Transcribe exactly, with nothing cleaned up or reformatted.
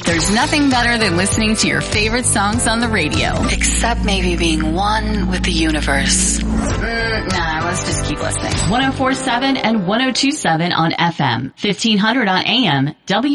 There's nothing better than listening to your favorite songs on the radio. Except maybe being one with the universe. Mm, nah, let's just keep listening. one oh four point seven and one oh two point seven on F M. fifteen hundred on A M. W